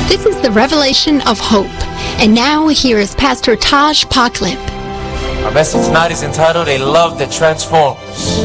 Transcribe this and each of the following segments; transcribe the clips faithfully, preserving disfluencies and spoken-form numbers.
This is the Revelation of Hope. And now here is Pastor Taj Poklip. Our message tonight is entitled, A Love That Transforms.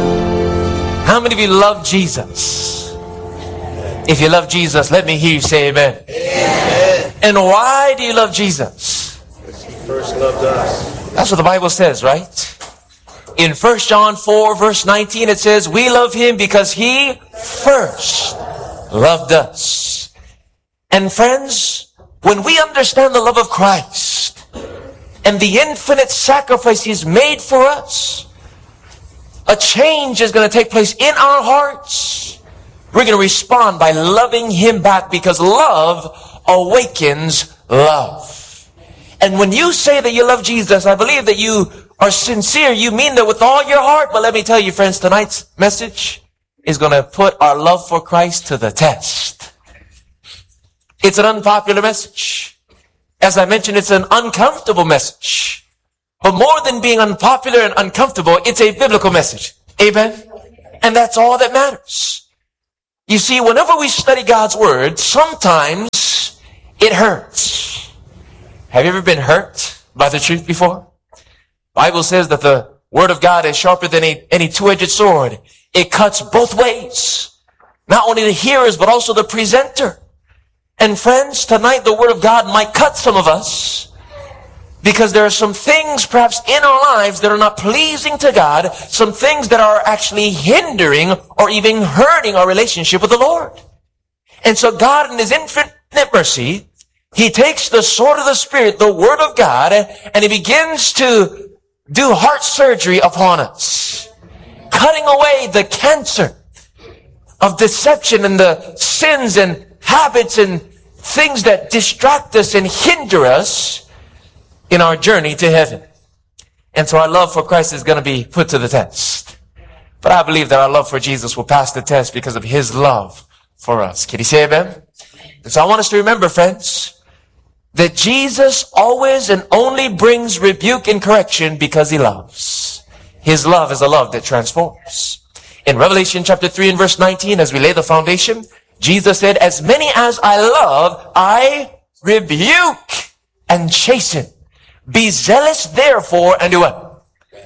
How many of you love Jesus? If you love Jesus, let me hear you say amen. Amen. And why do you love Jesus? Because he first loved us. That's what the Bible says, right? In First John four, verse nineteen, it says, we love him because he first loved us. And friends, when we understand the love of Christ and the infinite sacrifice he's made for us, a change is going to take place in our hearts. We're going to respond by loving him back, because love awakens love. And when you say that you love Jesus, I believe that you are sincere. You mean that with all your heart. But let me tell you, friends, tonight's message is going to put our love for Christ to the test. It's an unpopular message. As I mentioned, it's an uncomfortable message. But more than being unpopular and uncomfortable, it's a biblical message. Amen? And that's all that matters. You see, whenever we study God's Word, sometimes it hurts. Have you ever been hurt by the truth before? The Bible says that the Word of God is sharper than a, any two-edged sword. It cuts both ways. Not only the hearers, but also the presenter. And friends, tonight the Word of God might cut some of us, because there are some things perhaps in our lives that are not pleasing to God, some things that are actually hindering or even hurting our relationship with the Lord. And so God, in his infinite mercy, he takes the sword of the Spirit, the Word of God, and he begins to do heart surgery upon us, cutting away the cancer of deception and the sins and habits and things that distract us and hinder us in our journey to heaven. And so our love for Christ is going to be put to the test. But I believe that our love for Jesus will pass the test because of his love for us. Can you say amen? And so I want us to remember, friends, that Jesus always and only brings rebuke and correction because he loves. His love is a love that transforms. In Revelation chapter three and verse nineteen, as we lay the foundation, Jesus said, as many as I love, I rebuke and chasten. Be zealous therefore and do what?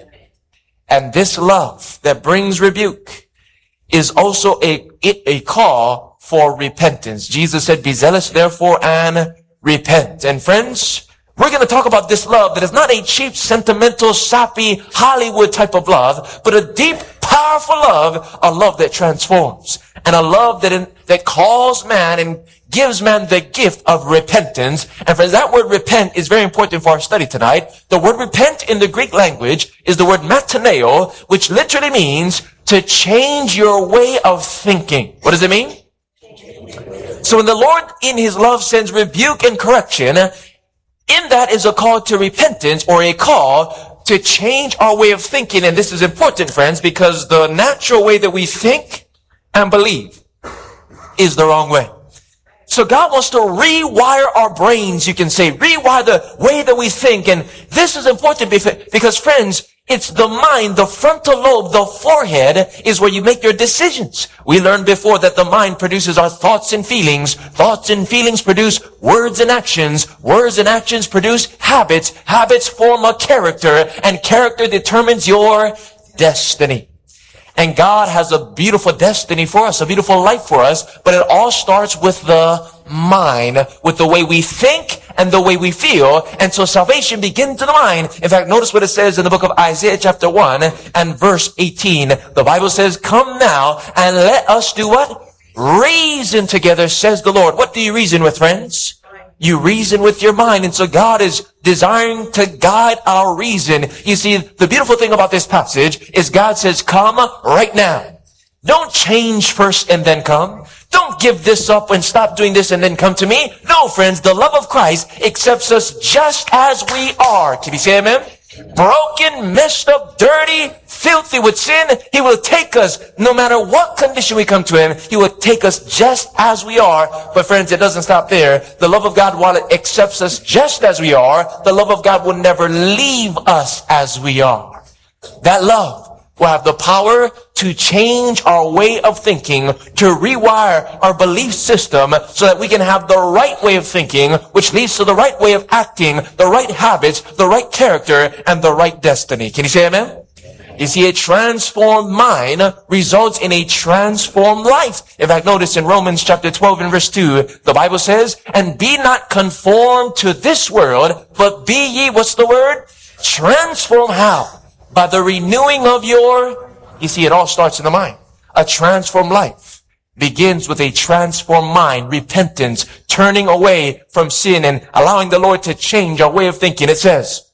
And this love that brings rebuke is also a, a call for repentance. Jesus said, be zealous therefore and repent. And friends, we're going to talk about this love that is not a cheap, sentimental, sappy, Hollywood type of love, but a deep, powerful love, a love that transforms, and a love that in, that calls man and gives man the gift of repentance. And friends, that word repent is very important for our study tonight. The word repent in the Greek language is the word metaneo, which literally means to change your way of thinking. What does it mean? So when the Lord in his love sends rebuke and correction, in that is a call to repentance, or a call to change our way of thinking. And this is important, friends, because the natural way that we think and believe is the wrong way. So God wants to rewire our brains, you can say, rewire the way that we think. And this is important because, friends, it's the mind, the frontal lobe, the forehead is where you make your decisions. We learned before that the mind produces our thoughts and feelings. Thoughts and feelings produce words and actions. Words and actions produce habits. Habits form a character, and character determines your destiny. And God has a beautiful destiny for us, a beautiful life for us, but it all starts with the mind, with the way we think and the way we feel. And so salvation begins in the mind. In fact, notice what it says in the book of Isaiah chapter one and verse eighteen. The Bible says, come now and let us do what? Reason together, says the Lord. What do you reason with, friends? You reason with your mind. And so God is desiring to guide our reason. You see, the beautiful thing about this passage is God says, come right now. Don't change first and then come. Don't give this up and stop doing this and then come to me. No, friends, the love of Christ accepts us just as we are. Can you say amen? Broken, messed up, dirty, filthy with sin. He will take us no matter what condition we come to him. He will take us just as we are. But friends, it doesn't stop there. The love of God, while it accepts us just as we are, the love of God will never leave us as we are. That love who have the power to change our way of thinking, to rewire our belief system so that we can have the right way of thinking, which leads to the right way of acting, the right habits, the right character, and the right destiny. Can you say amen? You see, a transformed mind results in a transformed life. In fact, notice in Romans chapter twelve and verse two, the Bible says, and be not conformed to this world, but be ye, what's the word? Transform how? By the renewing of your, you see, it all starts in the mind. A transformed life begins with a transformed mind, repentance, turning away from sin and allowing the Lord to change our way of thinking. It says,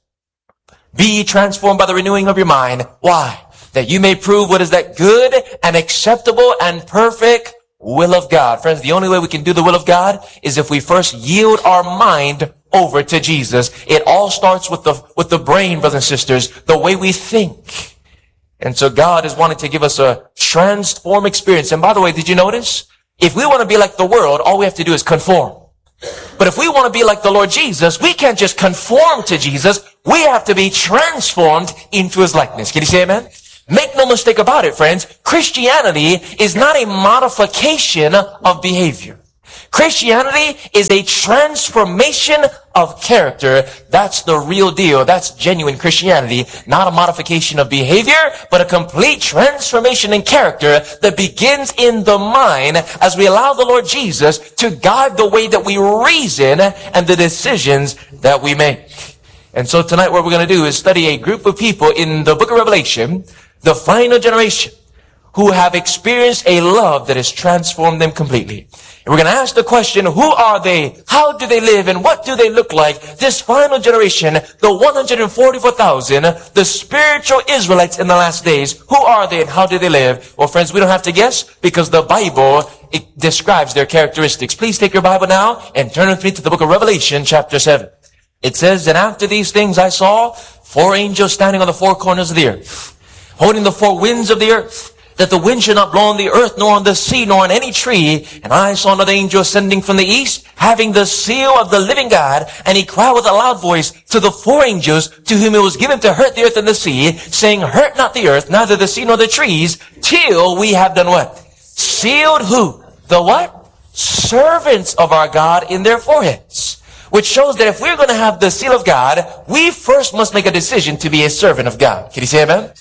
be ye transformed by the renewing of your mind. Why? That you may prove what is that good and acceptable and perfect will of God. Friends, the only way we can do the will of God is if we first yield our mind over to Jesus. It all starts with the, with the brain, brothers and sisters, the way we think. And so God is wanting to give us a transform experience. And by the way, did you notice? If we want to be like the world, all we have to do is conform. But if we want to be like the Lord Jesus, we can't just conform to Jesus. We have to be transformed into His likeness. Can you say amen? Make no mistake about it, friends. Christianity is not a modification of behavior. Christianity is a transformation of character. That's the real deal. That's genuine Christianity. Not a modification of behavior, but a complete transformation in character that begins in the mind as we allow the Lord Jesus to guide the way that we reason and the decisions that we make. And so tonight what we're going to do is study a group of people in the book of Revelation, the final generation, who have experienced a love that has transformed them completely. And we're going to ask the question, who are they? How do they live? And what do they look like? This final generation, the one hundred forty-four thousand, the spiritual Israelites in the last days, who are they and how do they live? Well, friends, we don't have to guess because the Bible, it describes their characteristics. Please take your Bible now and turn with me to the book of Revelation, chapter seven. It says, and after these things I saw four angels standing on the four corners of the earth, holding the four winds of the earth, that the wind should not blow on the earth, nor on the sea, nor on any tree. And I saw another angel ascending from the east, having the seal of the living God. And he cried with a loud voice to the four angels to whom it was given to hurt the earth and the sea, saying, hurt not the earth, neither the sea nor the trees, till we have done what? Sealed who? The what? Servants of our God in their foreheads. Which shows that if we're going to have the seal of God, we first must make a decision to be a servant of God. Can you say amen?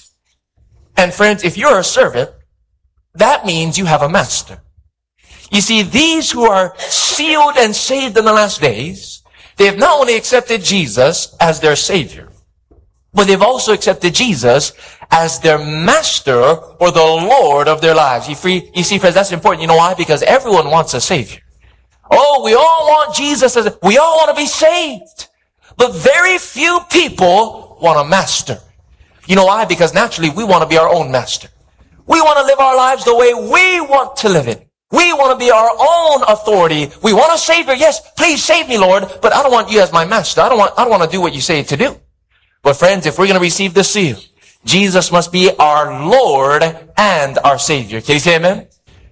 And friends, if you're a servant, that means you have a master. You see, these who are sealed and saved in the last days, they have not only accepted Jesus as their Savior, but they've also accepted Jesus as their master or the Lord of their lives. You, free, you see, friends, that's important. You know why? Because everyone wants a Savior. Oh, we all want Jesus as a, we all want to be saved. But very few people want a master. You know why? Because naturally we want to be our own master. We want to live our lives the way we want to live it. We want to be our own authority. We want a Savior. Yes, please save me, Lord, but I don't want you as my master. I don't want, I don't want to do what you say to do. But friends, if we're going to receive the seal, Jesus must be our Lord and our Savior. Can you say amen?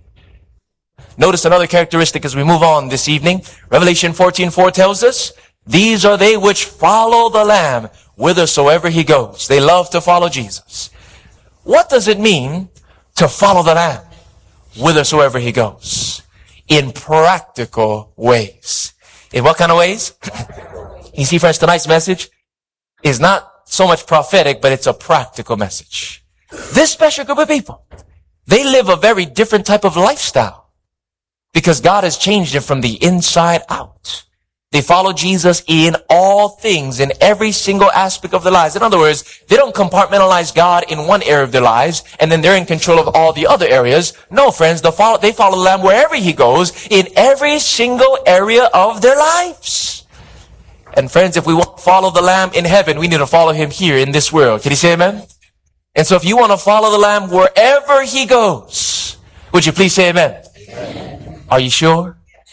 Notice another characteristic as we move on this evening. Revelation fourteen four tells us, these are they which follow the Lamb whithersoever he goes. They love to follow Jesus. What does it mean to follow the Lamb whithersoever he goes? In practical ways. In what kind of ways? You see, friends, tonight's message is not so much prophetic, but it's a practical message. This special group of people, they live a very different type of lifestyle because God has changed it from the inside out. They follow Jesus in all things, in every single aspect of their lives. In other words, they don't compartmentalize God in one area of their lives, and then they're in control of all the other areas. No, friends, they follow, they follow the Lamb wherever he goes, in every single area of their lives. And friends, if we want to follow the Lamb in heaven, we need to follow him here in this world. Can you say amen? And so if you want to follow the Lamb wherever he goes, would you please say amen? Amen. Are you sure?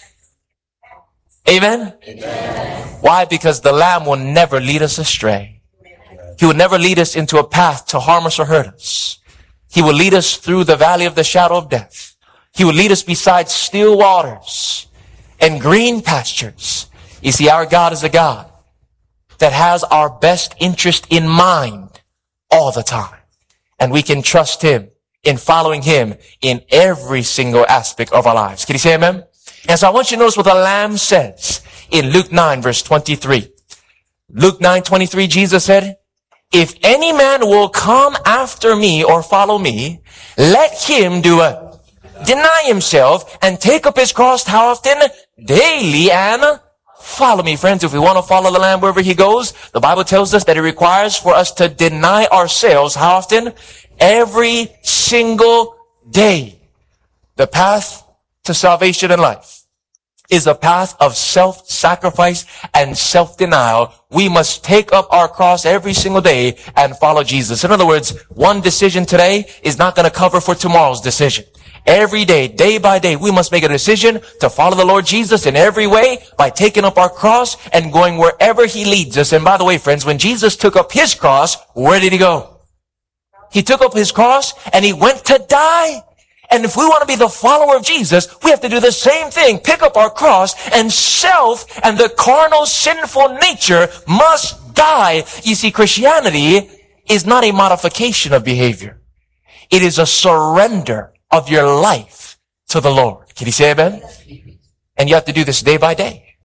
Amen? Amen? Why? Because the Lamb will never lead us astray. He will never lead us into a path to harm us or hurt us. He will lead us through the valley of the shadow of death. He will lead us beside still waters and green pastures. You see, our God is a God that has our best interest in mind all the time. and we can trust him in following him in every single aspect of our lives. Can you say amen? And so I want you to notice what the Lamb says in Luke nine, verse twenty-three. Luke nine, twenty-three, Jesus said, if any man will come after me or follow me, let him do a deny himself and take up his cross how often? Daily, and follow me. Friends, if we want to follow the Lamb wherever he goes, the Bible tells us that it requires for us to deny ourselves how often? Every single day. The path to salvation and life is a path of self-sacrifice and self-denial. We must take up our cross every single day and follow Jesus. In other words, one decision today is not going to cover for tomorrow's decision. Every day, day by day, we must make a decision to follow the Lord Jesus in every way by taking up our cross and going wherever he leads us. And by the way, friends, when Jesus took up his cross, where did he go? He took up his cross and he went to die. And if we want to be the follower of Jesus, we have to do the same thing. Pick up our cross, and self and the carnal sinful nature must die. You see, Christianity is not a modification of behavior. It is a surrender of your life to the Lord. Can you say amen? And you have to do this day by day.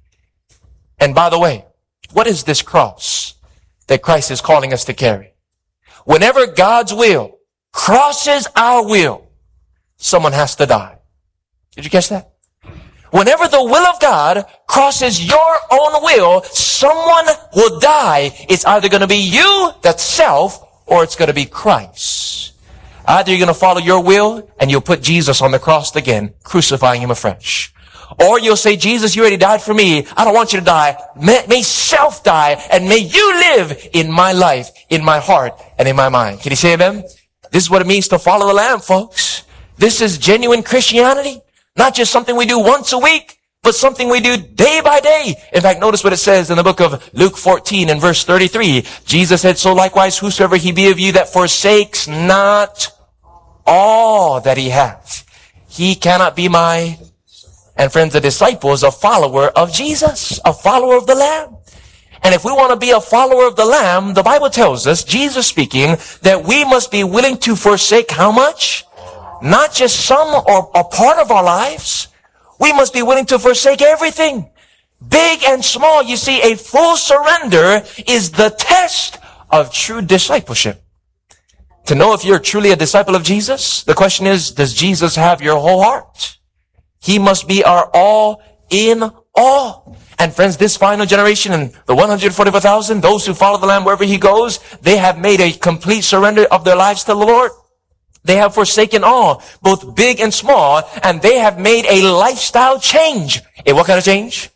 And by the way, what is this cross that Christ is calling us to carry? Whenever God's will crosses our will, someone has to die. Did you catch that? Whenever the will of God crosses your own will, someone will die. It's either going to be you, that's self, or it's going to be Christ. Either you're going to follow your will and you'll put Jesus on the cross again, crucifying him afresh. Or you'll say, Jesus, you already died for me. I don't want you to die. May, may self die, and may you live in my life, in my heart, and in my mind. Can you say amen? This is what it means to follow the Lamb, folks. This is genuine Christianity. Not just something we do once a week, but something we do day by day. In fact, notice what it says in the book of Luke fourteen and verse thirty-three. Jesus said, so likewise, whosoever he be of you that forsakes not all that he hath, he cannot be my, and friends, a disciple is a follower of Jesus, a follower of the Lamb. And if we want to be a follower of the Lamb, the Bible tells us, Jesus speaking, that we must be willing to forsake how much? Not just some or a part of our lives. We must be willing to forsake everything, big and small. You see, a full surrender is the test of true discipleship. To know if you're truly a disciple of Jesus, the question is, does Jesus have your whole heart? He must be our all in all. And friends, this final generation and the one hundred forty-four thousand, those who follow the Lamb wherever he goes, they have made a complete surrender of their lives to the Lord. They have forsaken all, both big and small, and they have made a lifestyle change. A what kind of change?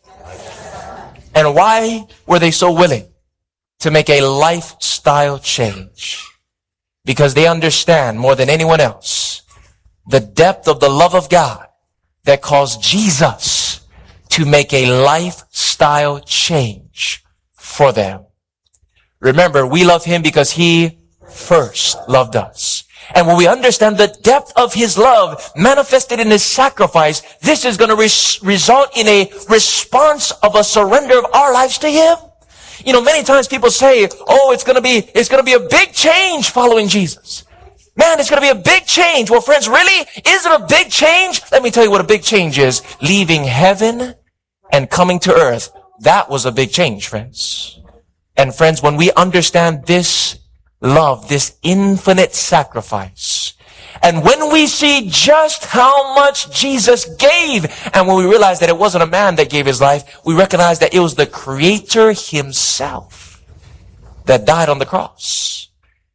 And why were they so willing to make a lifestyle change? Because they understand more than anyone else the depth of the love of God that caused Jesus to make a lifestyle change for them. Remember, we love him because he first loved us. And when we understand the depth of his love manifested in his sacrifice, this is going to res- result in a response of a surrender of our lives to him. You know, many times people say, oh, it's going to be, it's going to be a big change following Jesus. Man, it's going to be a big change. Well, friends, really? Is it a big change? Let me tell you what a big change is. Leaving heaven and coming to earth. That was a big change, friends. And friends, when we understand this love, this infinite sacrifice, and when we see just how much Jesus gave, and when we realize that it wasn't a man that gave his life, we recognize that it was the Creator himself that died on the cross.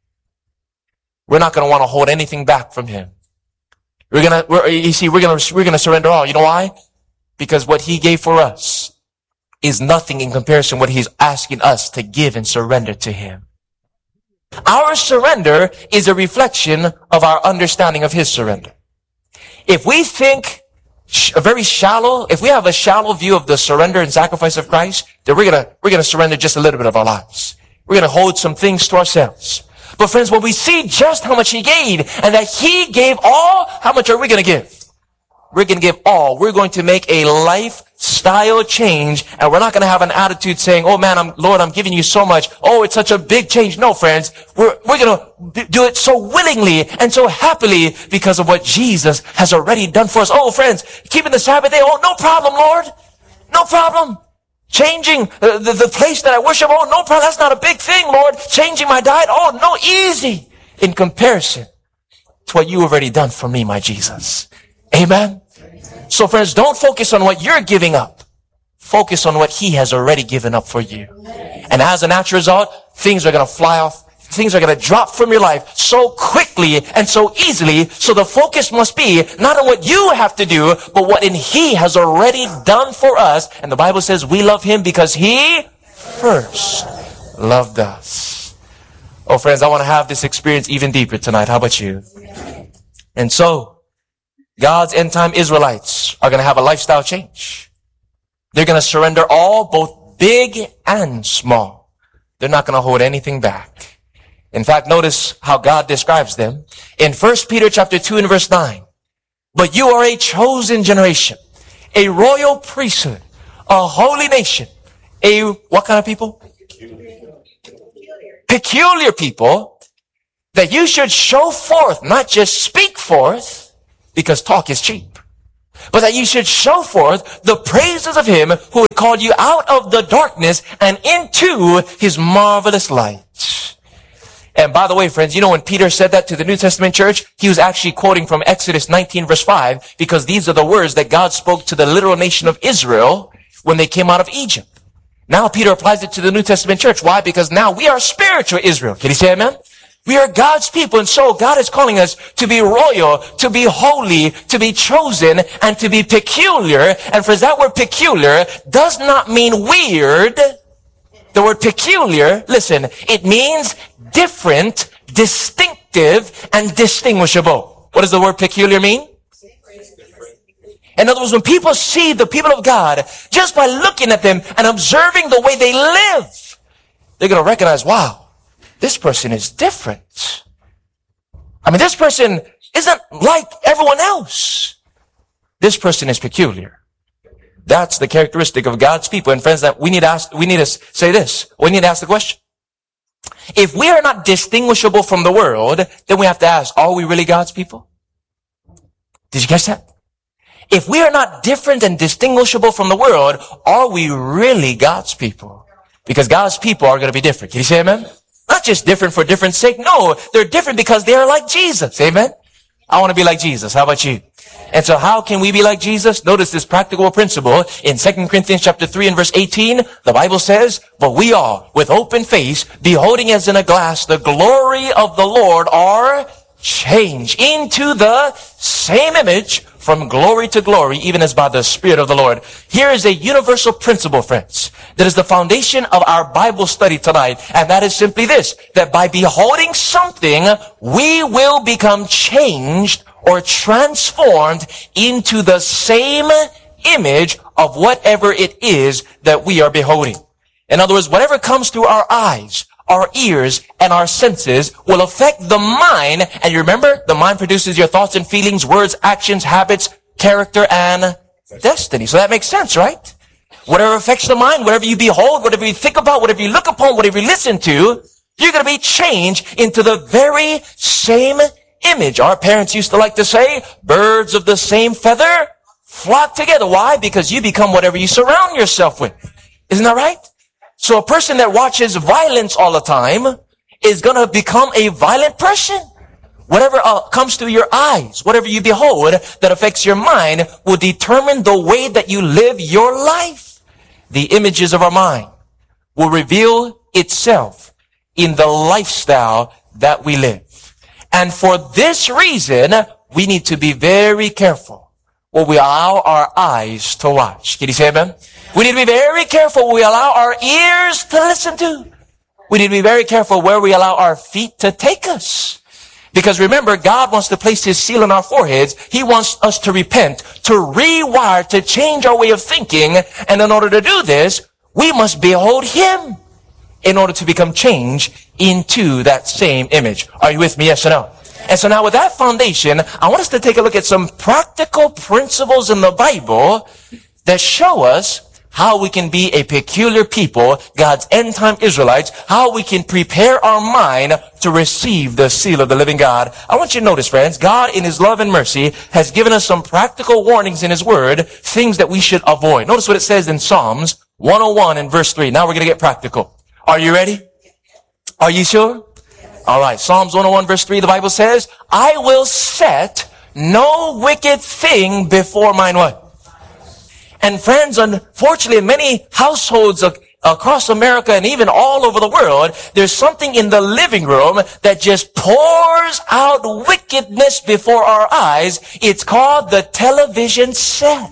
We're not going to want to hold anything back from him. We're going to, we're, you see, we're going to, we're going to surrender all. You know why? Because what he gave for us is nothing in comparison to what he's asking us to give and surrender to him. Our surrender is a reflection of our understanding of his surrender. If we think sh- very shallow, if we have a shallow view of the surrender and sacrifice of Christ, then we're gonna, we're gonna surrender just a little bit of our lives. We're gonna hold some things to ourselves. But friends, when we see just how much he gave and that he gave all, how much are we gonna give? We're gonna give all. We're going to make a life style change, and we're not going to have an attitude saying, oh man, I'm, Lord, I'm giving you so much. Oh, it's such a big change. No, friends, we're, we're going to do it so willingly and so happily because of what Jesus has already done for us. Oh, friends, keeping the Sabbath day. Oh, no problem, Lord. No problem. Changing the, the, the place that I worship. Oh, no problem. That's not a big thing, Lord. Changing my diet. Oh, no, easy in comparison to what you already done for me, my Jesus. Amen. So friends, don't focus on what you're giving up. Focus on what he has already given up for you. And as a natural result, things are going to fly off. Things are going to drop from your life so quickly and so easily. So the focus must be not on what you have to do, but what in he has already done for us. And the Bible says we love him because he first loved us. Oh friends, I want to have this experience even deeper tonight. How about you? And so, God's end time Israelites are going to have a lifestyle change. They're going to surrender all, both big and small. They're not going to hold anything back. In fact, notice how God describes them in First Peter chapter two and verse nine. But you are a chosen generation, a royal priesthood, a holy nation, a what kind of people? Peculiar, Peculiar people, that you should show forth, not just speak forth, because talk is cheap, but that you should show forth the praises of him who called you out of the darkness and into his marvelous light. And by the way, friends, you know when Peter said that to the New Testament church, he was actually quoting from Exodus nineteen verse five, because these are the words that God spoke to the literal nation of Israel when they came out of Egypt. Now Peter applies it to the New Testament church. Why? Because now we are spiritual Israel. Can you say amen? We are God's people, and so God is calling us to be royal, to be holy, to be chosen, and to be peculiar. And for that word peculiar does not mean weird. The word peculiar, listen, it means different, distinctive, and distinguishable. What does the word peculiar mean? In other words, when people see the people of God, just by looking at them and observing the way they live, they're going to recognize, wow, this person is different. I mean, this person isn't like everyone else. This person is peculiar. That's the characteristic of God's people. And friends, that we need to ask, we need to say this. We need to ask the question. If we are not distinguishable from the world, then we have to ask, are we really God's people? Did you catch that? If we are not different and distinguishable from the world, are we really God's people? Because God's people are going to be different. Can you say amen? Not just different for different sake. No, they're different because they are like Jesus. Amen? I want to be like Jesus. How about you? And so how can we be like Jesus? Notice this practical principle in Second Corinthians chapter three and verse eighteen. The Bible says, but we all, with open face, beholding as in a glass the glory of the Lord, are changed into the same image from glory to glory, even as by the Spirit of the Lord. Here is a universal principle, friends, that is the foundation of our Bible study tonight. And that is simply this, that by beholding something, we will become changed or transformed into the same image of whatever it is that we are beholding. In other words, whatever comes through our eyes, our ears, and our senses will affect the mind. And you remember, the mind produces your thoughts and feelings, words, actions, habits, character, and destiny. So that makes sense, right? Whatever affects the mind, whatever you behold, whatever you think about, whatever you look upon, whatever you listen to, you're going to be changed into the very same image. Our parents used to like to say, birds of the same feather flock together. Why? Because you become whatever you surround yourself with. Isn't that right? So a person that watches violence all the time is going to become a violent person. Whatever uh, comes through your eyes, whatever you behold that affects your mind will determine the way that you live your life. The images of our mind will reveal itself in the lifestyle that we live. And for this reason, we need to be very careful what we allow our eyes to watch. Can you say amen? We need to be very careful what we allow our ears to listen to. We need to be very careful where we allow our feet to take us. Because remember, God wants to place his seal on our foreheads. He wants us to repent, to rewire, to change our way of thinking. And in order to do this, we must behold him in order to become changed into that same image. Are you with me? Yes or no? And so now with that foundation, I want us to take a look at some practical principles in the Bible that show us how we can be a peculiar people, God's end-time Israelites, how we can prepare our mind to receive the seal of the living God. I want you to notice, friends, God in His love and mercy has given us some practical warnings in His Word, things that we should avoid. Notice what it says in Psalms one oh one and verse three. Now we're going to get practical. Are you ready? Are you sure? All right. Psalms one oh one verse three, the Bible says, I will set no wicked thing before mine what? And friends, unfortunately, in many households across America and even all over the world, there's something in the living room that just pours out wickedness before our eyes. It's called the television set.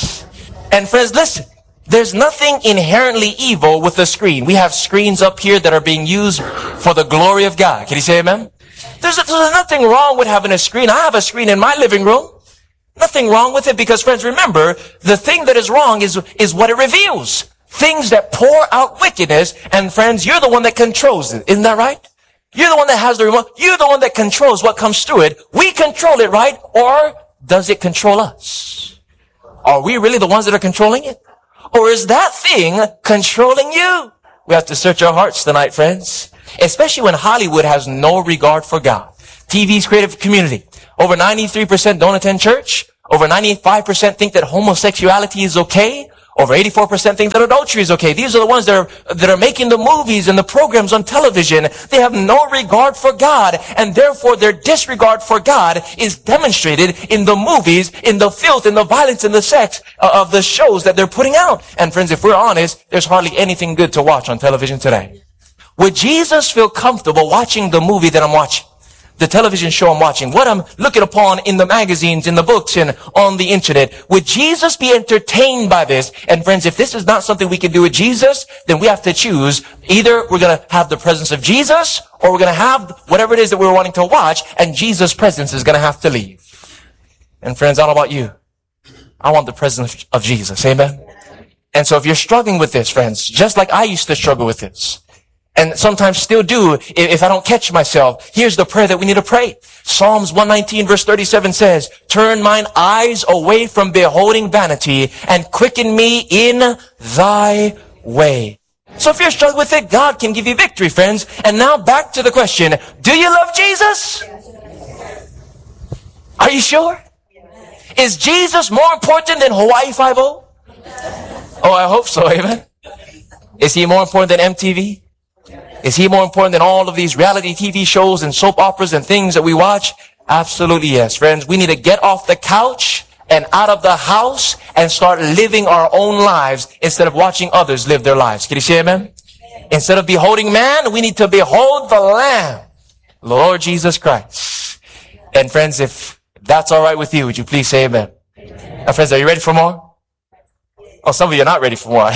And friends, listen, there's nothing inherently evil with the screen. We have screens up here that are being used for the glory of God. Can you say amen? There's, there's nothing wrong with having a screen. I have a screen in my living room. Nothing wrong with it, because friends, remember, the thing that is wrong is, is what it reveals. Things that pour out wickedness, and friends, you're the one that controls it. Isn't that right? You're the one that has the remote. You're the one that controls what comes through it. We control it, right? Or does it control us? Are we really the ones that are controlling it? Or is that thing controlling you? We have to search our hearts tonight, friends. Especially when Hollywood has no regard for God. T V's creative community. Over ninety-three percent don't attend church. Over ninety-five percent think that homosexuality is okay. Over eighty-four percent think that adultery is okay. These are the ones that are, that are making the movies and the programs on television. They have no regard for God, and therefore their disregard for God is demonstrated in the movies, in the filth, in the violence, in the sex of the shows that they're putting out. And friends, if we're honest, there's hardly anything good to watch on television today. Would Jesus feel comfortable watching the movie that I'm watching? The television show I'm watching, what I'm looking upon in the magazines, in the books, and on the internet. Would Jesus be entertained by this? And friends, if this is not something we can do with Jesus, then we have to choose. Either we're going to have the presence of Jesus, or we're going to have whatever it is that we're wanting to watch, and Jesus' presence is going to have to leave. And friends, I don't know about you. I want the presence of Jesus. Amen? And so if you're struggling with this, friends, just like I used to struggle with this, and sometimes still do if I don't catch myself, here's the prayer that we need to pray. Psalms one nineteen verse thirty-seven says, turn mine eyes away from beholding vanity and quicken me in thy way. So if you're struggling with it, God can give you victory, friends. And now back to the question, do you love Jesus? Are you sure? Is Jesus more important than Hawaii Five-O? Oh, I hope so, amen. Is he more important than M T V? Is he more important than all of these reality T V shows and soap operas and things that we watch? Absolutely yes. Friends, we need to get off the couch and out of the house and start living our own lives instead of watching others live their lives. Can you say amen? Instead of beholding man, we need to behold the Lamb, Lord Jesus Christ. And friends, if that's all right with you, would you please say amen? Now, friends, are you ready for more? Oh, some of you are not ready for more.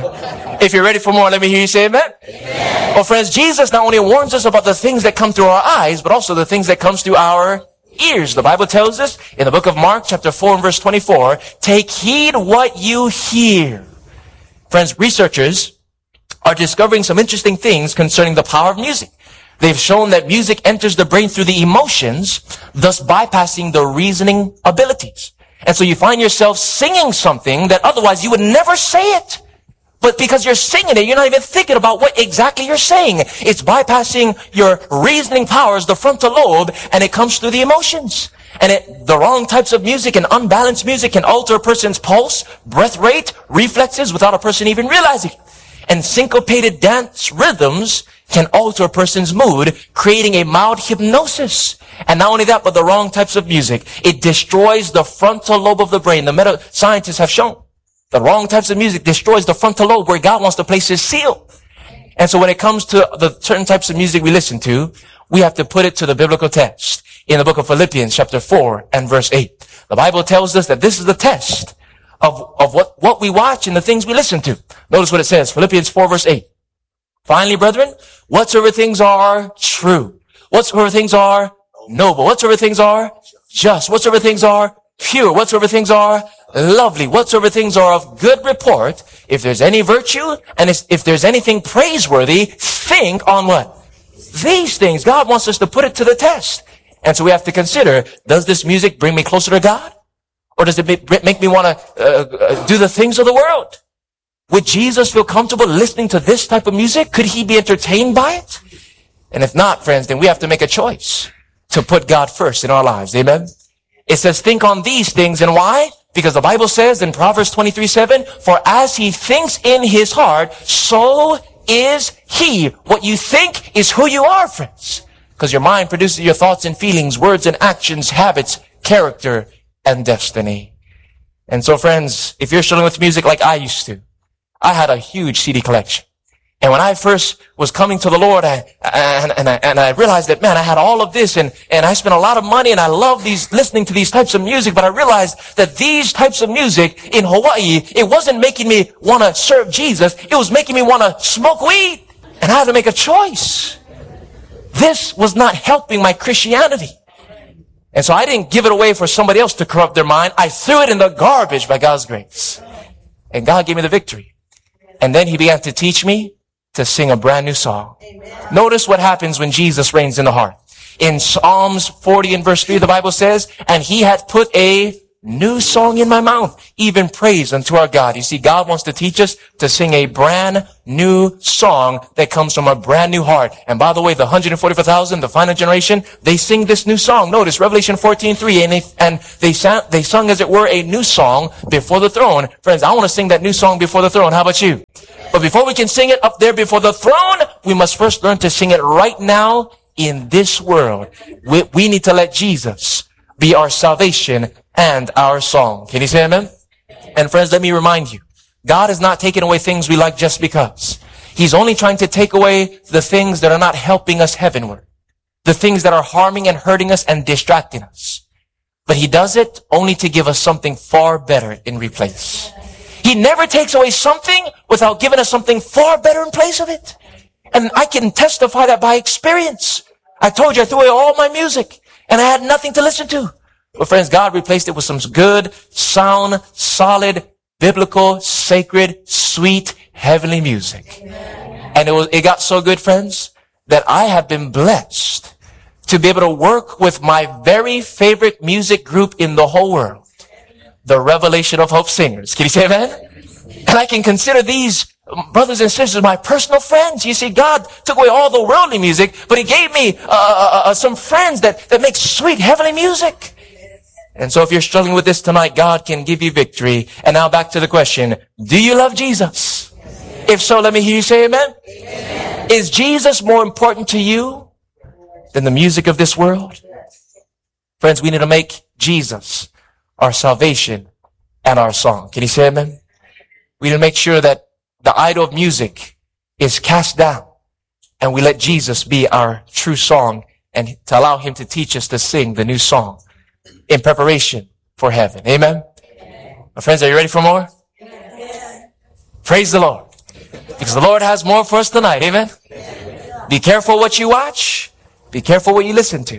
If you're ready for more, let me hear you say amen. Amen. Well, friends, Jesus not only warns us about the things that come through our eyes, but also the things that comes through our ears. The Bible tells us in the book of Mark, chapter four and verse twenty-four, take heed what you hear. Friends, researchers are discovering some interesting things concerning the power of music. They've shown that music enters the brain through the emotions, thus bypassing the reasoning abilities. And so you find yourself singing something that otherwise you would never say it. But because you're singing it, you're not even thinking about what exactly you're saying. It's bypassing your reasoning powers, the frontal lobe, and it comes through the emotions. And it, the wrong types of music and unbalanced music can alter a person's pulse, breath rate, reflexes without a person even realizing it. And syncopated dance rhythms can alter a person's mood, creating a mild hypnosis. And not only that, but the wrong types of music. It destroys the frontal lobe of the brain. The meta scientists have shown the wrong types of music destroys the frontal lobe where God wants to place his seal. And so when it comes to the certain types of music we listen to, we have to put it to the biblical test. In the book of Philippians, chapter four and verse eight, the Bible tells us that this is the test of, of what, what we watch and the things we listen to. Notice what it says, Philippians four verse eight. Finally, brethren, whatsoever things are true, whatsoever things are noble, whatsoever things are just, whatsoever things are pure, whatsoever things are lovely, whatsoever things are of good report, if there's any virtue and if there's anything praiseworthy, think on what? These things. God wants us to put it to the test. And so we have to consider, does this music bring me closer to God? Or does it make me want to uh, do the things of the world? Would Jesus feel comfortable listening to this type of music? Could he be entertained by it? And if not, friends, then we have to make a choice to put God first in our lives. Amen? It says, think on these things. And why? Because the Bible says in Proverbs twenty-three seven, for as he thinks in his heart, so is he. What you think is who you are, friends. Because your mind produces your thoughts and feelings, words and actions, habits, character, and destiny. And so, friends, if you're struggling with music like I used to, I had a huge C D collection. And when I first was coming to the Lord, I, and, and, I, and I realized that, man, I had all of this, and, and I spent a lot of money, and I love these, listening to these types of music, but I realized that these types of music in Hawaii, it wasn't making me want to serve Jesus, it was making me want to smoke weed. And I had to make a choice. This was not helping my Christianity. And so I didn't give it away for somebody else to corrupt their mind. I threw it in the garbage by God's grace. And God gave me the victory. And then he began to teach me to sing a brand new song. Amen. Notice what happens when Jesus reigns in the heart. In Psalms forty and verse three, the Bible says, and he hath put a new song in my mouth, even praise unto our God. You see, God wants to teach us to sing a brand new song that comes from a brand new heart. And by the way, the one hundred forty-four thousand, the final generation, they sing this new song. Notice Revelation fourteen three, and they, and they sang, they sung as it were a new song before the throne. Friends, I want to sing that new song before the throne. How about you? But before we can sing it up there before the throne, we must first learn to sing it right now in this world. We, we need to let Jesus be our salvation and our song. Can you say amen? And friends, let me remind you, God is not taking away things we like just because. He's only trying to take away the things that are not helping us heavenward. The things that are harming and hurting us and distracting us. But he does it only to give us something far better in replace. He never takes away something without giving us something far better in place of it. And I can testify that by experience. I told you I threw away all my music and I had nothing to listen to. But friends, God replaced it with some good, sound, solid, biblical, sacred, sweet, heavenly music. Amen. And it was, it got so good, friends, that I have been blessed to be able to work with my very favorite music group in the whole world. The Revelation of Hope Singers. Can you say amen? And I can consider these brothers and sisters my personal friends. You see, God took away all the worldly music, but he gave me uh, uh, uh, some friends that, that make sweet heavenly music. And so if you're struggling with this tonight, God can give you victory. And now back to the question, do you love Jesus? Amen. If so, let me hear you say amen. Amen. Is Jesus more important to you than the music of this world? Friends, we need to make Jesus our salvation and our song. Can you say amen? We need to make sure that the idol of music is cast down and we let Jesus be our true song and to allow him to teach us to sing the new song in preparation for heaven. Amen? Amen. My friends, are you ready for more? Amen. Praise the Lord. Because the Lord has more for us tonight. Amen? Amen. Be careful what you watch. Be careful what you listen to.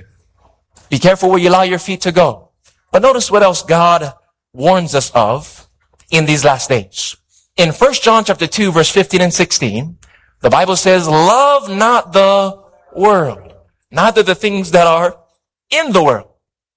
Be careful where you allow your feet to go. But notice what else God warns us of in these last days. In First John chapter two, verse fifteen and sixteen, the Bible says, love not the world, neither the things that are in the world.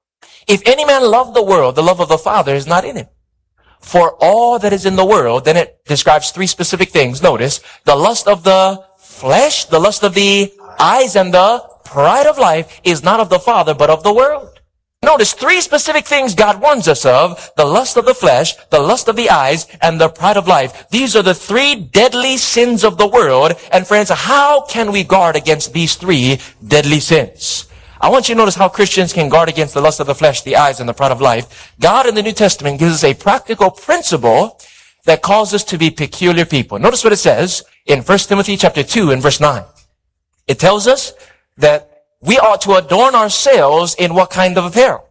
If any man love the world, the love of the Father is not in him. For all that is in the world, then it describes three specific things. Notice, the lust of the flesh, the lust of the eyes, and the pride of life is not of the Father, but of the world. Notice three specific things God warns us of: the lust of the flesh, the lust of the eyes, and the pride of life. These are the three deadly sins of the world. And friends, how can we guard against these three deadly sins? I want you to notice how Christians can guard against the lust of the flesh, the eyes, and the pride of life. God in the New Testament gives us a practical principle that calls us to be peculiar people. Notice what it says in First Timothy chapter two and verse nine. It tells us that we ought to adorn ourselves in what kind of apparel?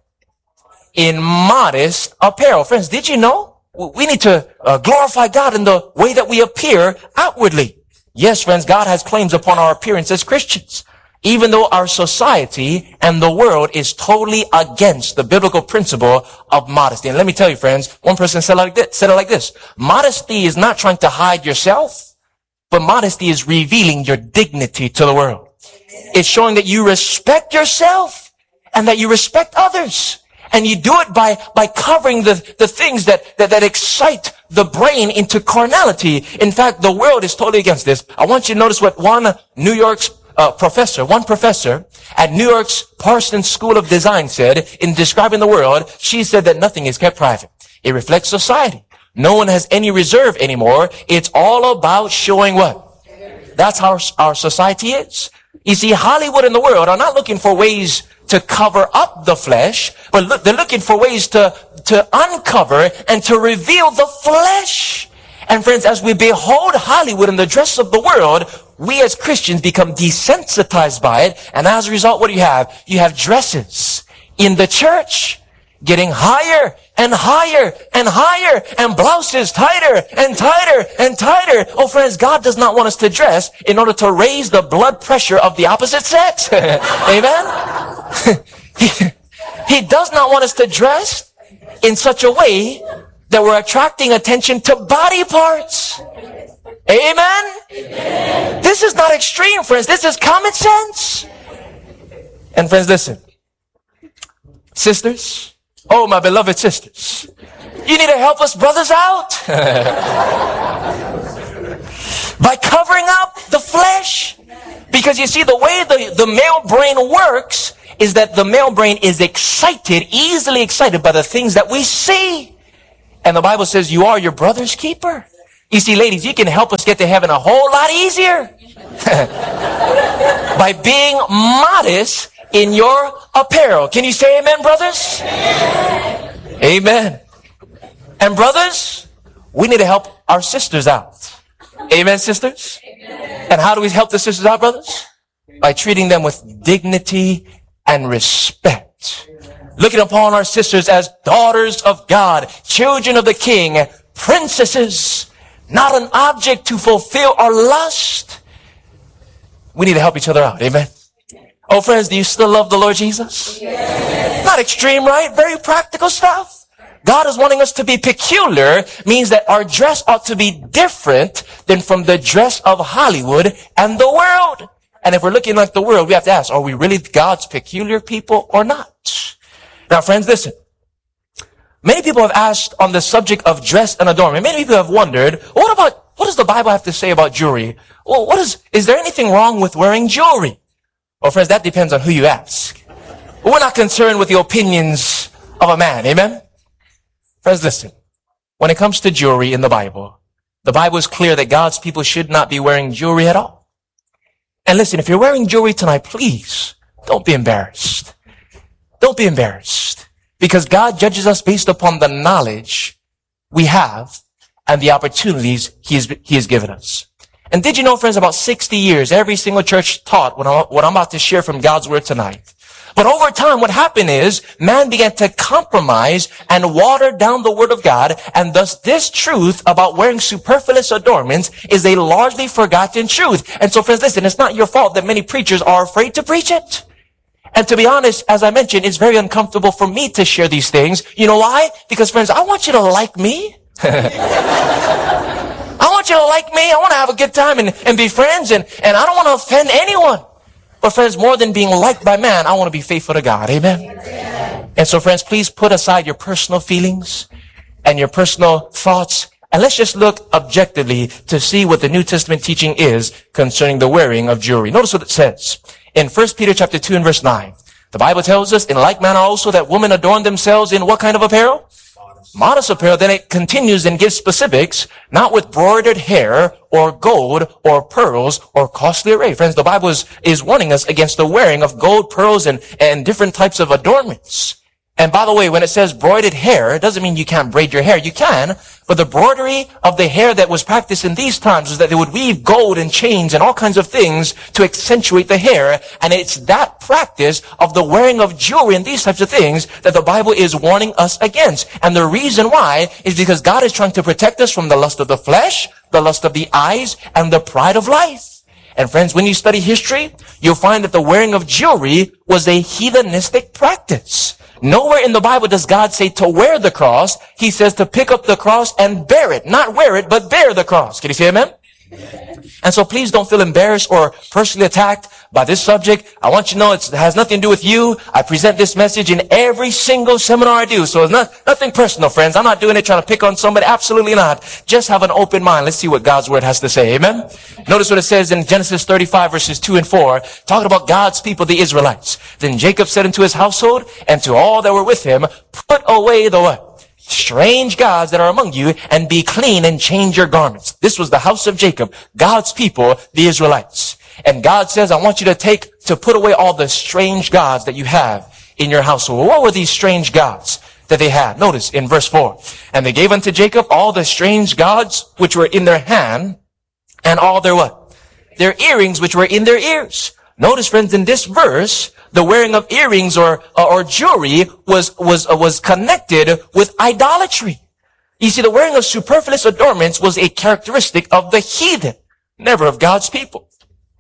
In modest apparel. Friends, did you know? We need to uh, glorify God in the way that we appear outwardly. Yes, friends, God has claims upon our appearance as Christians. Even though our society and the world is totally against the biblical principle of modesty. And let me tell you, friends, one person said, like this, said it like this. Modesty is not trying to hide yourself, but modesty is revealing your dignity to the world. It's showing that you respect yourself and that you respect others. And you do it by, by covering the, the things that, that, that excite the brain into carnality. In fact, the world is totally against this. I want you to notice what one New York's uh, professor, one professor at New York's Parsons School of Design said in describing the world. She said that nothing is kept private. It reflects society. No one has any reserve anymore. It's all about showing what? That's how our society is. You see, Hollywood and the world are not looking for ways to cover up the flesh, but look, they're looking for ways to, to uncover and to reveal the flesh. And friends, as we behold Hollywood and the dress of the world, we as Christians become desensitized by it. And as a result, what do you have? You have dresses in the church getting higher and higher and higher, and blouses tighter and tighter and tighter. Oh, friends, God does not want us to dress in order to raise the blood pressure of the opposite sex. Amen? he, he does not want us to dress in such a way that we're attracting attention to body parts. Amen? Amen? This is not extreme, friends. This is common sense. And friends, listen. Sisters, oh, my beloved sisters, you need to help us brothers out by covering up the flesh. Because you see, the way the, the male brain works is that the male brain is excited, easily excited by the things that we see. And the Bible says you are your brother's keeper. You see, ladies, you can help us get to heaven a whole lot easier by being modest in your apparel. Can you say amen, brothers? Amen. Amen. And brothers, we need to help our sisters out. Amen, sisters? Amen. And how do we help the sisters out, brothers? By treating them with dignity and respect. Looking upon our sisters as daughters of God, children of the King, princesses, not an object to fulfill our lust. We need to help each other out. Amen. Oh, friends, do you still love the Lord Jesus? Yes. Not extreme, right? Very practical stuff. God is wanting us to be peculiar, means that our dress ought to be different than from the dress of Hollywood and the world. And if we're looking like the world, we have to ask, are we really God's peculiar people or not? Now, friends, listen. Many people have asked on the subject of dress and adornment. Many people have wondered, what about, what does the Bible have to say about jewelry? Well, what is, is there anything wrong with wearing jewelry? Well, friends, that depends on who you ask. But we're not concerned with the opinions of a man. Amen? Friends, listen. When it comes to jewelry in the Bible, the Bible is clear that God's people should not be wearing jewelry at all. And listen, if you're wearing jewelry tonight, please don't be embarrassed. Don't be embarrassed. Because God judges us based upon the knowledge we have and the opportunities He has, he has given us. And did you know, friends, about sixty years, every single church taught what I'm, what I'm about to share from God's Word tonight. But over time, what happened is, man began to compromise and water down the Word of God, and thus this truth about wearing superfluous adornments is a largely forgotten truth. And so, friends, listen, it's not your fault that many preachers are afraid to preach it. And to be honest, as I mentioned, it's very uncomfortable for me to share these things. You know why? Because, friends, I want you to like me. I want you to like me. I want to have a good time and, and be friends, and, and I don't want to offend anyone. But friends, more than being liked by man, I want to be faithful to God. Amen? Amen. And so, friends, please put aside your personal feelings and your personal thoughts, and let's just look objectively to see what the New Testament teaching is concerning the wearing of jewelry. Notice what it says in First Peter chapter two and verse nine. The Bible tells us, in like manner also, that women adorn themselves in what kind of apparel? Modest apparel. Then it continues and gives specifics, not with broidered hair or gold or pearls or costly array. Friends, the Bible is, is warning us against the wearing of gold, pearls, and, and different types of adornments. And by the way, when it says broidered hair, it doesn't mean you can't braid your hair. You can, but the broidery of the hair that was practiced in these times was that they would weave gold and chains and all kinds of things to accentuate the hair. And it's that practice of the wearing of jewelry and these types of things that the Bible is warning us against. And the reason why is because God is trying to protect us from the lust of the flesh, the lust of the eyes, and the pride of life. And friends, when you study history, you'll find that the wearing of jewelry was a heathenistic practice. Nowhere in the Bible does God say to wear the cross. He says to pick up the cross and bear it. Not wear it, but bear the cross. Can you say amen? And so please don't feel embarrassed or personally attacked by this subject. I want you to know it's, it has nothing to do with you. I present this message in every single seminar I do. So it's not, nothing personal, friends. I'm not doing it trying to pick on somebody. Absolutely not. Just have an open mind. Let's see what God's word has to say. Amen. Notice what it says in Genesis thirty-five verses two and four, talking about God's people, the Israelites. Then Jacob said unto his household and to all that were with him, put away the what? Strange gods that are among you, and be clean and change your garments. This was the house of Jacob, God's people, the Israelites. And God says, I want you to take, to put away all the strange gods that you have in your household. What were these strange gods that they had? Notice in verse four. And they gave unto Jacob all the strange gods which were in their hand, and all their what? Their earrings which were in their ears. Notice, friends, in this verse, the wearing of earrings or, or jewelry was, was, uh, was connected with idolatry. You see, the wearing of superfluous adornments was a characteristic of the heathen, never of God's people.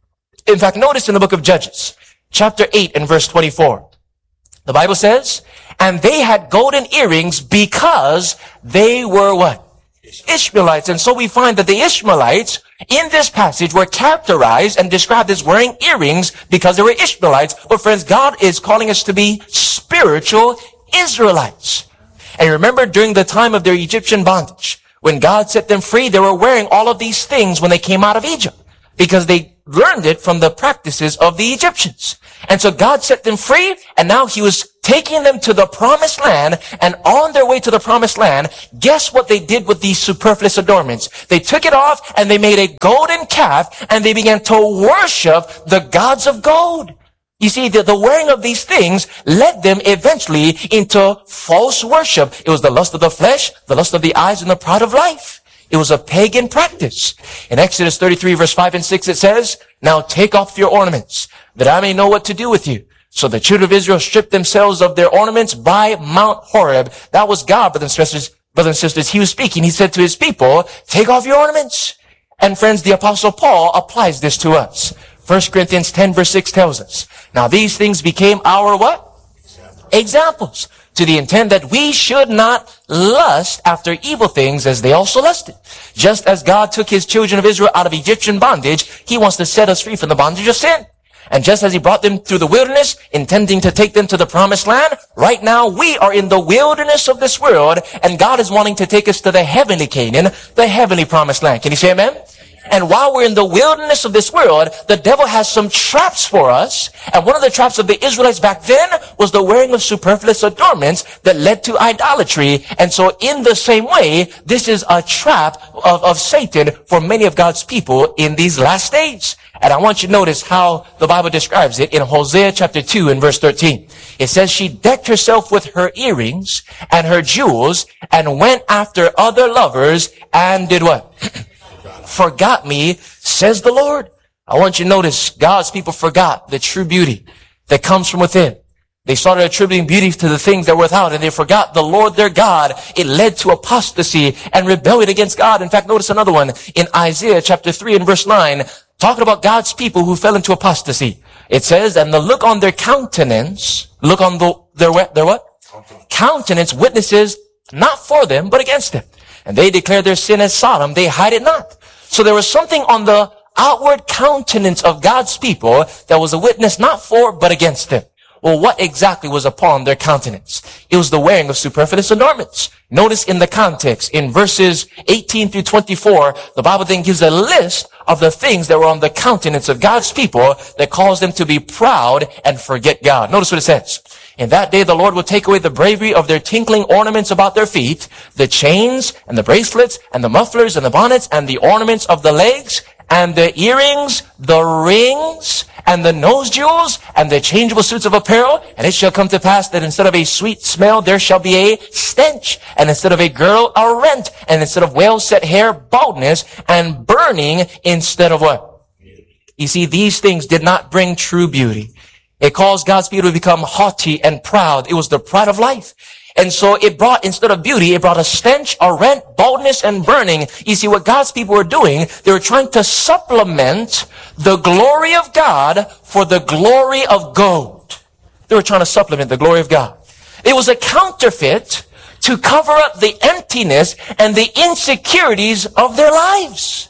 In fact, notice in the book of Judges, chapter eight and verse twenty-four, the Bible says, and they had golden earrings because they were what? Ishmaelites. And so we find that the Ishmaelites in this passage were characterized and described as wearing earrings because they were Ishmaelites. But friends, God is calling us to be spiritual Israelites. And remember, during the time of their Egyptian bondage, when God set them free, they were wearing all of these things when they came out of Egypt because they learned it from the practices of the Egyptians. And so God set them free, and now he was taking them to the promised land, and on their way to the promised land, guess what they did with these superfluous adornments? They took it off, and they made a golden calf, and they began to worship the gods of gold. You see, the, the wearing of these things led them eventually into false worship. It was the lust of the flesh, the lust of the eyes, and the pride of life. It was a pagan practice. In Exodus thirty-three, verse five and six, it says, now take off your ornaments, that I may know what to do with you. So the children of Israel stripped themselves of their ornaments by Mount Horeb. That was God, brothers and sisters. Brothers and sisters, he was speaking. He said to his people, take off your ornaments. And friends, the apostle Paul applies this to us. First Corinthians ten, verse six tells us, now these things became our what? Examples, to the intent that we should not lust after evil things as they also lusted. Just as God took his children of Israel out of Egyptian bondage, he wants to set us free from the bondage of sin. And just as he brought them through the wilderness, intending to take them to the promised land, right now we are in the wilderness of this world, and God is wanting to take us to the heavenly Canaan, the heavenly promised land. Can you say amen? And while we're in the wilderness of this world, the devil has some traps for us. And one of the traps of the Israelites back then was the wearing of superfluous adornments that led to idolatry. And so in the same way, this is a trap of, of Satan for many of God's people in these last days. And I want you to notice how the Bible describes it in Hosea chapter two and verse thirteen. It says, she decked herself with her earrings and her jewels and went after other lovers and did what? Forgot me, says the Lord. I want you to notice God's people forgot the true beauty that comes from within. They started attributing beauty to the things that were without, and they forgot the Lord their God. It led to apostasy and rebellion against God. In fact, notice another one in Isaiah chapter three and verse nine, talking about God's people who fell into apostasy. It says, and the look on their countenance, look on the, their, their what? Countenance witnesses not for them, but against them. And they declare their sin as Sodom. They hide it not. So there was something on the outward countenance of God's people that was a witness not for, but against them. Well, what exactly was upon their countenance? It was the wearing of superfluous adornments. Notice in the context, in verses eighteen through twenty-four, the Bible then gives a list of the things that were on the countenance of God's people that caused them to be proud and forget God. Notice what it says. In that day, the Lord will take away the bravery of their tinkling ornaments about their feet, the chains and the bracelets and the mufflers and the bonnets and the ornaments of the legs and the earrings, the rings and the nose jewels and the changeable suits of apparel. And it shall come to pass that instead of a sweet smell, there shall be a stench. And instead of a girl, a rent. And instead of well-set hair, baldness. And burning instead of what? You see, these things did not bring true beauty. It caused God's people to become haughty and proud. It was the pride of life. And so it brought, instead of beauty, it brought a stench, a rent, baldness, and burning. You see, what God's people were doing, they were trying to supplement the glory of God for the glory of gold. They were trying to supplement the glory of God. It was a counterfeit to cover up the emptiness and the insecurities of their lives.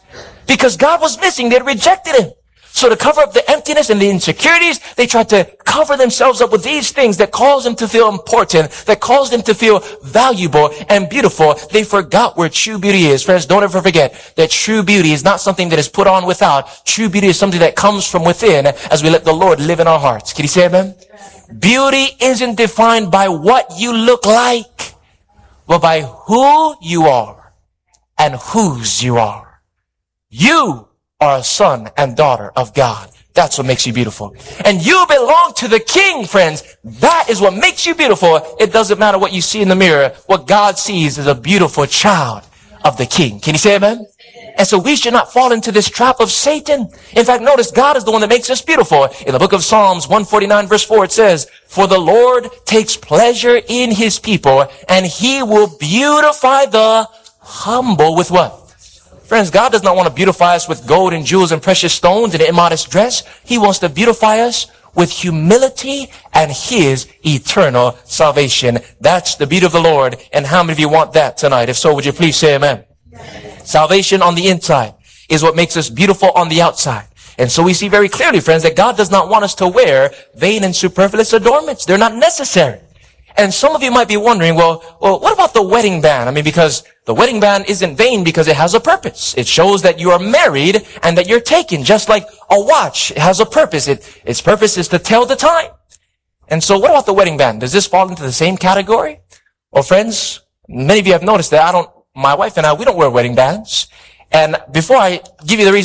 Because God was missing. They had rejected him. So to cover up the emptiness and the insecurities, they tried to cover themselves up with these things that caused them to feel important, that caused them to feel valuable and beautiful. They forgot where true beauty is. Friends, don't ever forget that true beauty is not something that is put on without. True beauty is something that comes from within as we let the Lord live in our hearts. Can you say amen? Beauty isn't defined by what you look like, but by who you are and whose you are. You are a son and daughter of God. That's what makes you beautiful. And you belong to the King, friends. That is what makes you beautiful. It doesn't matter what you see in the mirror. What God sees is a beautiful child of the King. Can you say amen? And so we should not fall into this trap of Satan. In fact, notice God is the one that makes us beautiful. In the book of Psalms one forty-nine verse four, it says, "For the Lord takes pleasure in his people, and he will beautify the humble" with what? Friends, God does not want to beautify us with gold and jewels and precious stones and immodest dress. He wants to beautify us with humility and his eternal salvation. That's the beauty of the Lord. And how many of you want that tonight? If so, would you please say amen? Amen. Salvation on the inside is what makes us beautiful on the outside. And so we see very clearly, friends, that God does not want us to wear vain and superfluous adornments. They're not necessary. And some of you might be wondering, well, well, what about the wedding band? I mean, because the wedding band isn't vain because it has a purpose. It shows that you are married and that you're taken, just like a watch. It has a purpose. It, its purpose is to tell the time. And so what about the wedding band? Does this fall into the same category? Well, friends, many of you have noticed that I don't, my wife and I, we don't wear wedding bands. And before I give you the reason